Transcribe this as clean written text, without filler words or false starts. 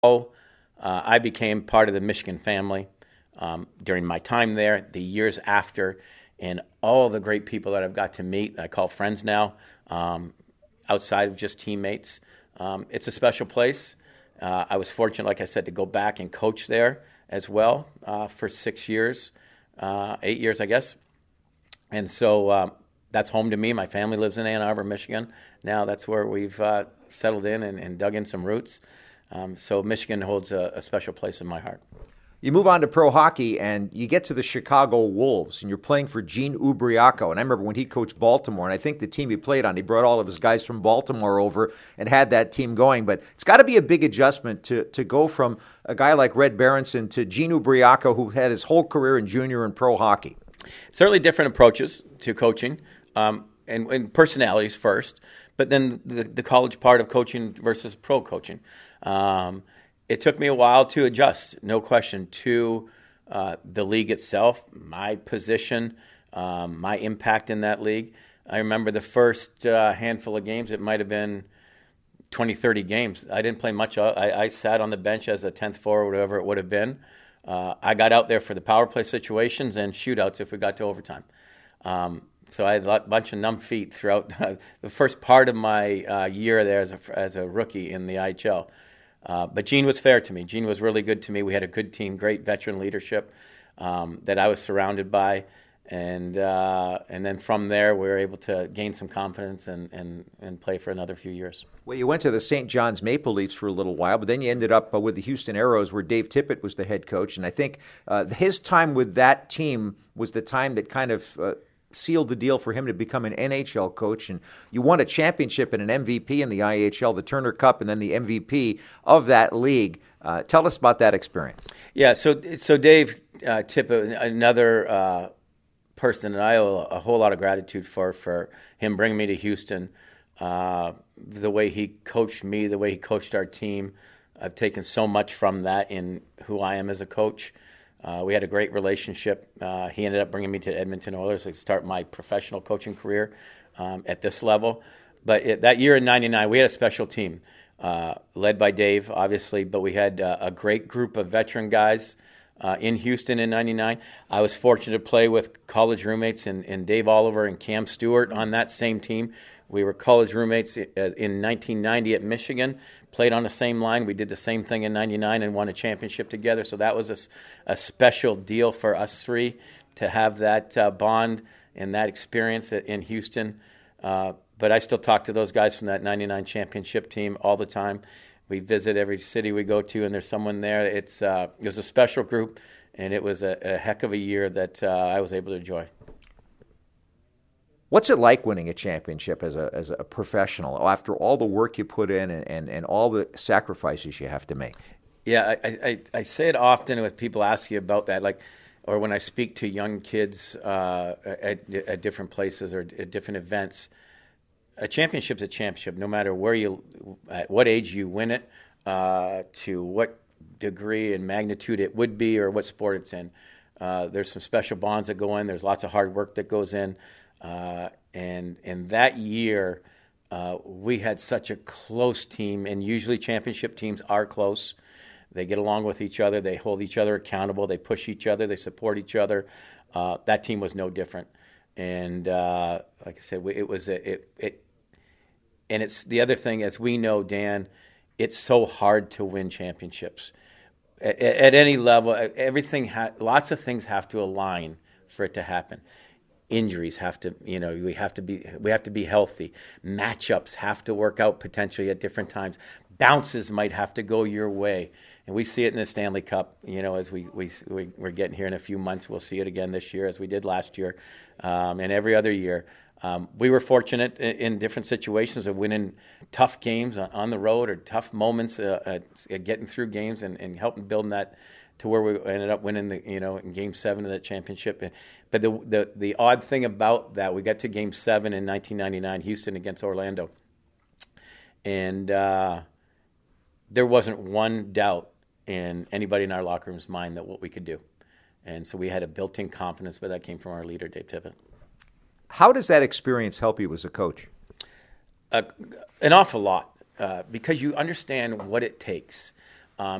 I became part of the Michigan family during my time there, the years after, and all the great people that I've got to meet, I call friends now, outside of just teammates. It's a special place. I was fortunate, like I said, to go back and coach there as well for 6 years, 8 years, I guess. And so that's home to me. My family lives in Ann Arbor, Michigan. Now that's where we've settled in and dug in some roots. So Michigan holds a special place in my heart. You move on to pro hockey, and you get to the Chicago Wolves, and you're playing for Gene Ubriaco. And I remember when he coached Baltimore, and I think the team he played on, he brought all of his guys from Baltimore over and had that team going. But it's got to be a big adjustment to go from a guy like Red Berenson to Gene Ubriaco, who had his whole career in junior and pro hockey. Certainly different approaches to coaching, and personalities first, but then the college part of coaching versus pro coaching. It took me a while to adjust, no question, to the league itself, my position, my impact in that league. I remember the first handful of games, it might have been 20, 30 games. I didn't play much. I sat on the bench as a 10th forward, whatever it would have been. I got out there for the power play situations and shootouts if we got to overtime. So I had a bunch of numb feet throughout the first part of my year there as a rookie in the IHL. But Gene was fair to me. Gene was really good to me. We had a good team, great veteran leadership that I was surrounded by. And then from there, we were able to gain some confidence and play for another few years. Well, you went to the St. John's Maple Leafs for a little while, but then you ended up with the Houston Aeros, where Dave Tippett was the head coach. And I think his time with that team was the time that kind of sealed the deal for him to become an NHL coach. And you won a championship and an MVP in the IHL, the Turner Cup, and then the MVP of that league. Tell us about that experience. Yeah, so Dave Tippett, another person that I owe a whole lot of gratitude for him bringing me to Houston. The way he coached me, the way he coached our team, I've taken so much from that in who I am as a coach. We had a great relationship. He ended up bringing me to Edmonton Oilers to start my professional coaching career at this level. But that year in '99, we had a special team led by Dave, obviously, but we had a great group of veteran guys in Houston in '99. I was fortunate to play with college roommates in Dave Oliver and Cam Stewart on that same team. We were college roommates in 1990 at Michigan, played on the same line. We did the same thing in '99 and won a championship together. So that was a special deal for us three to have that bond and that experience in Houston. But I still talk to those guys from that '99 championship team all the time. We visit every city we go to, and there's someone there. It was a special group, and it was a heck of a year that I was able to enjoy. What's it like winning a championship as a professional after all the work you put in and all the sacrifices you have to make? Yeah, I say it often when people ask you about that, or when I speak to young kids at different places or at different events. A championship's a championship, no matter at what age you win it, to what degree and magnitude it would be, or what sport it's in. There's some special bonds that go in. There's lots of hard work that goes in. And that year, we had such a close team, and usually championship teams are close. They get along with each other. They hold each other accountable. They push each other. They support each other. That team was no different. And like I said, and it's the other thing, as we know, Dan, it's so hard to win championships at any level. Lots of things have to align for it to happen. Injuries have to, we have to be healthy. Matchups have to work out potentially at different times. Bounces might have to go your way, and we see it in the Stanley Cup. As we're getting here in a few months, we'll see it again this year as we did last year, and every other year. We were fortunate in different situations of winning tough games on the road or tough moments, at getting through games and helping building that to where we ended up winning in Game 7 of that championship. But the odd thing about that, we got to Game 7 in 1999, Houston against Orlando, and there wasn't one doubt in anybody in our locker room's mind that what we could do, and so we had a built-in confidence, but that came from our leader, Dave Tippett. How does that experience help you as a coach? An awful lot, because you understand what it takes.